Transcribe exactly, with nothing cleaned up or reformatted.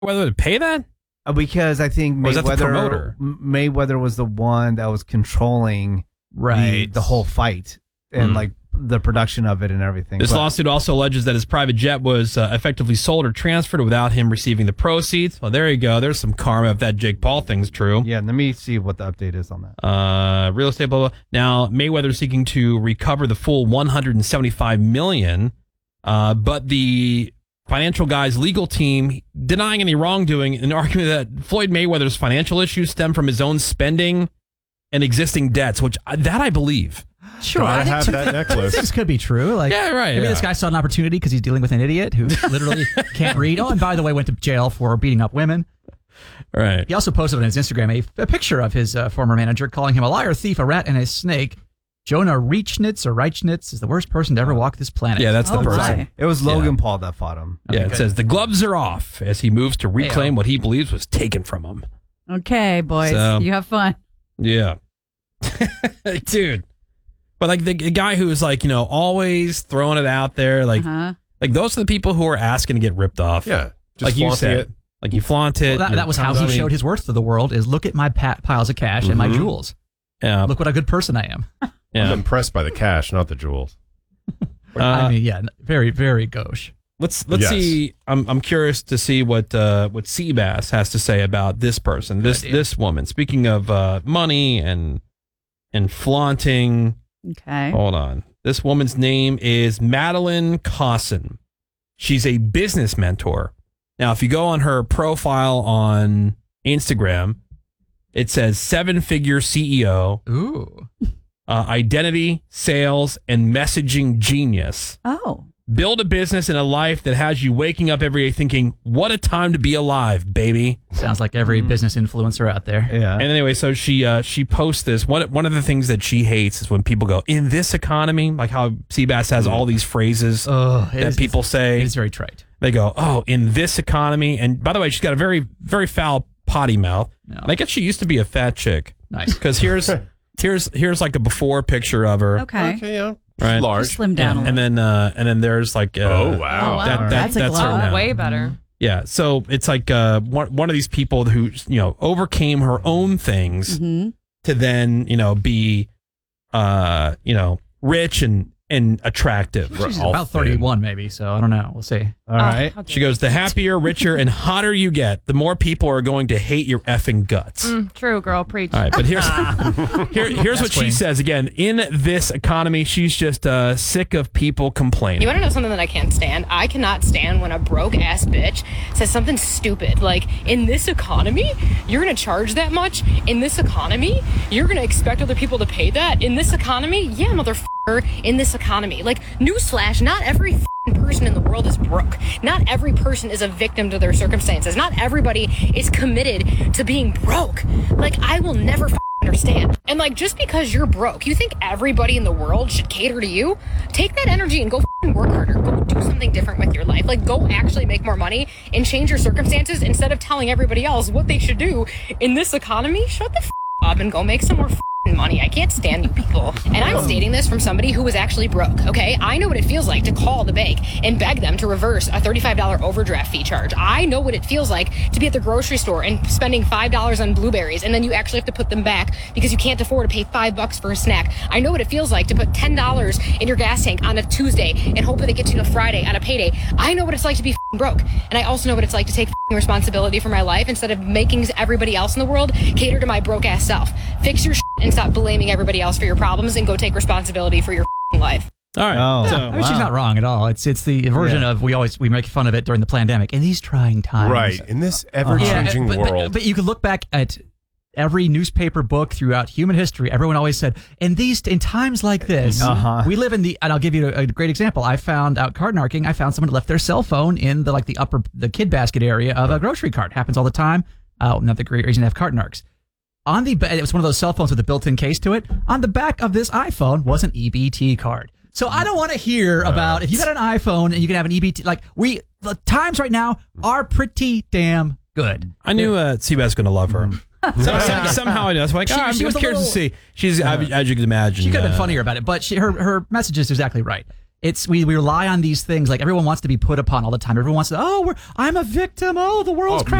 Mayweather to pay that? Uh, because I think Or was that the Mayweather, promoter? M- Mayweather was the one that was controlling the, Right. the whole fight and Mm. like the production of it and everything. This But- lawsuit also alleges that his private jet was uh, effectively sold or transferred without him receiving the proceeds. Well, there you go. There's some karma if that Jake Paul thing's true. Yeah, let me see what the update is on that. Uh, real estate, blah, blah. Now, Mayweather seeking to recover the full one hundred seventy-five million dollars, uh, but the financial guy's legal team denying any wrongdoing and arguing that Floyd Mayweather's financial issues stem from his own spending and existing debts, which uh, that I believe. Sure, Gotta I think have two- that necklace. Things could be true. Like, Yeah, right, Maybe yeah. this guy saw an opportunity because he's dealing with an idiot who literally can't read. Oh, and by the way, went to jail for beating up women. Right. He also posted on his Instagram a, a picture of his uh, former manager, calling him a liar, thief, a rat, and a snake. Jonah Reichnitz or Reichnitz is the worst person to ever walk this planet. Yeah, that's the Oh, person. my. It was Logan Paul that fought him. Yeah, Okay, it good. says the gloves are off as he moves to reclaim Hey-o. what he believes was taken from him. Okay, boys, So- you have fun. Yeah. Dude. But like the, the guy who is like, you know, always throwing it out there, like Uh-huh. like those are the people who are asking to get ripped off. Yeah. Just like you flaunting said. it. Like you flaunt it. Well, that, you that was how he somebody- showed his worth to the world: is look at my pat piles of cash and my Mhm. jewels. Yeah. Look what a good person I am. I'm Yeah. impressed by the cash, not the jewels. Uh, I mean, yeah, very, very gauche. Let's let's Yes. see. I'm I'm curious to see what uh, what Seabass has to say about this person, this idea. this woman. Speaking of uh, money and and flaunting. Okay. Hold on. This woman's name is Madeline Cosson. She's a business mentor. Now, if you go on her profile on Instagram, it says seven-figure C E O, Ooh. uh, identity, sales, and messaging genius. Oh. Build a business and a life that has you waking up every day thinking, what a time to be alive, baby. Sounds like every business influencer out there. Yeah. And anyway, so she uh, she posts this. One one of the things that she hates is when people go, in this economy, like how Seabass has all these phrases Oh, it that is- people say. It is very trite. They go, oh, in this economy. And by the way, she's got a very, very foul potty mouth. No. And I guess she used to be a fat chick. Nice. Because here's here's here's like a before picture of her. Okay. Okay, yeah. Right. Large. Just slim down And, a and little. then uh, and then there's like uh, Oh, wow. Oh, wow. That, that, That's a that's glow. her now. Way better. Yeah. So it's like uh, one one of these people who you know overcame her own things Mm-hmm. to then you know be uh you know rich and and attractive. She's all about thin. thirty-one, maybe. So I don't know. We'll see. All right. Oh, She goes, the happier, richer, and hotter you get, the more people are going to hate your effing guts. Mm, true, girl. Preach. All right, but here's here, here's what she queen. says again. In this economy, she's just uh, sick of people complaining. You want to know something that I can't stand? I cannot stand when a broke ass bitch says something stupid. Like, in this economy, you're going to charge that much? In this economy, you're going to expect other people to pay that? In this economy? Yeah, motherfucker, in this economy. Like, newsflash, not every f***ing person in the world is broke. Not every person is a victim to their circumstances. Not everybody is committed to being broke. Like, I will never f***ing understand. And like, just because you're broke, you think everybody in the world should cater to you? Take that energy and go f***ing work harder. Go do something different with your life. Like, go actually make more money and change your circumstances instead of telling everybody else what they should do in this economy. Shut the f*** up and go make some more f***ing money. I can't stand you people. And I'm stating this from somebody who was actually broke, okay? I know what it feels like to call the bank and beg them to reverse a thirty-five dollars overdraft fee charge. I know what it feels like to be at the grocery store and spending five dollars on blueberries, and then you actually have to put them back because you can't afford to pay five bucks for a snack. I know what it feels like to put ten dollars in your gas tank on a Tuesday and hope that it gets you to Friday on a payday. I know what it's like to be f***ing broke. And I also know what it's like to take f***ing responsibility for my life instead of making everybody else in the world cater to my broke ass self. Fix your shit and stop blaming everybody else for your problems and go take responsibility for your f***ing life. All right. Oh, so, I mean, she's not wrong at all. It's it's the version of we always we make fun of it during the pandemic in these trying times. Right. In this ever-changing but, but- world. But, you could look back at every newspaper book throughout human history. Everyone always said, in these in times like this, Uh-huh. we live in the. And I'll give you a, a great example. I found out card narking. I found someone who left their cell phone in the like the upper the kid basket area of a grocery cart. Happens all the time. Uh, another great reason to have card narcs. On the ba- it was one of those cell phones with a built-in case to it. On the back of this iPhone was an E B T card. So I don't want to hear about if you got an iPhone and you can have an E B T. Like we, the times right now are pretty damn good. I knew uh, Seabass was going to love her. So, some, somehow I know. So I'm like, She- oh, I'm she was just a curious little- to see. She's, as you can imagine. She could have been uh, funnier about it, but she, her her message is exactly right. It's we, we rely on these things. Like everyone wants to be put upon all the time. Everyone wants to, oh, we're, I'm a victim. Oh, the world's Oh, crashing.